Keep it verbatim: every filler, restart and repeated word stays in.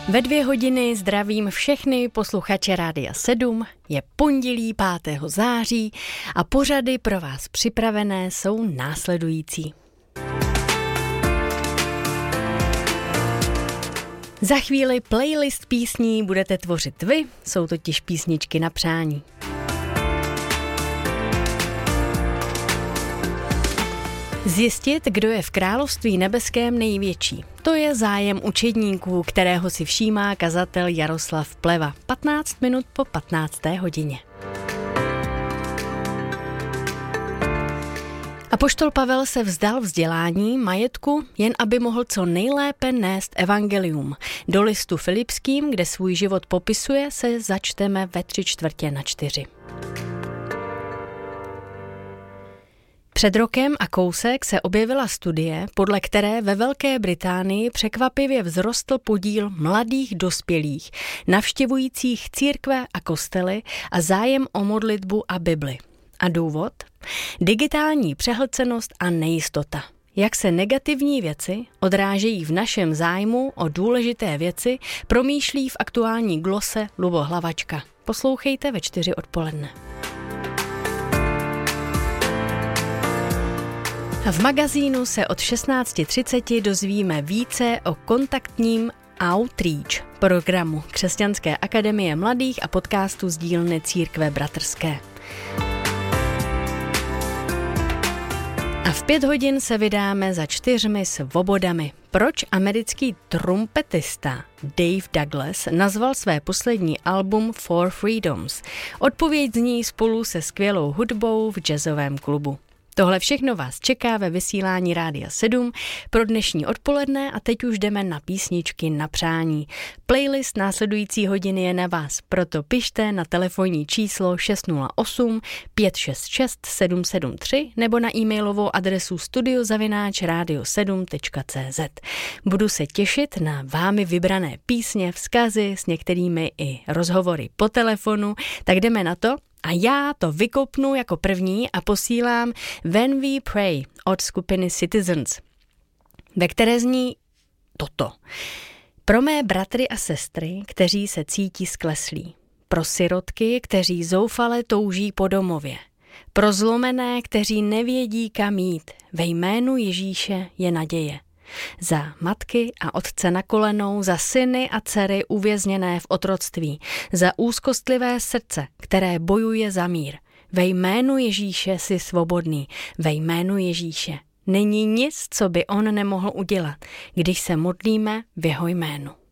Ve dvě hodiny zdravím všechny posluchače Rádia sedm, je pondělí pátého září a pořady pro vás připravené jsou následující. Za chvíli playlist písní budete tvořit vy, jsou totiž písničky na přání. Zjistit, kdo je v království nebeském největší. To je zájem učedníků, kterého si všímá kazatel Jaroslav Pleva. patnáct minut po patnácté hodině. Apoštol Pavel se vzdal vzdělání, majetku, jen aby mohl co nejlépe nést evangelium. Do listu Filipským, kde svůj život popisuje, se začteme ve tři čtvrtě na čtyři. Před rokem a kousek se objevila studie, podle které ve Velké Británii překvapivě vzrostl podíl mladých dospělých, navštěvujících církve a kostely a zájem o modlitbu a Bibli. A důvod? Digitální přehlcenost a nejistota. Jak se negativní věci odrážejí v našem zájmu o důležité věci, promýšlí v aktuální glose Lubo Hlavačka. Poslouchejte ve čtyři odpoledne. V magazínu se od šestnáct třicet dozvíme více o kontaktním Outreach programu Křesťanské akademie mladých a podcastu z dílny Církve bratrské. A v pět hodin se vydáme za čtyřmi svobodami. Proč americký trumpetista Dave Douglas nazval své poslední album Four Freedoms? Odpověď zní spolu se skvělou hudbou v jazzovém klubu. Tohle všechno vás čeká ve vysílání Rádia sedm pro dnešní odpoledne a teď už jdeme na písničky na přání. Playlist následující hodiny je na vás, proto pište na telefonní číslo šest nula osm pět šest šest sedm sedm tři nebo na e-mailovou adresu studio zavináč radio sedm tečka cé zet. Budu se těšit na vámi vybrané písně, vzkazy, s některými i rozhovory po telefonu, tak jdeme na to. A já to vykopnu jako první a posílám When We Pray od skupiny Citizens, ve které zní toto. Pro mé bratry a sestry, kteří se cítí skleslí. Pro sirotky, kteří zoufale touží po domově. Pro zlomené, kteří nevědí kam jít. Ve jménu Ježíše je naděje. Za matky a otce na kolenou, za syny a dcery uvězněné v otroctví, za úzkostlivé srdce, které bojuje za mír. Ve jménu Ježíše jsi svobodný, ve jménu Ježíše. Není nic, co by on nemohl udělat, když se modlíme v jeho jménu.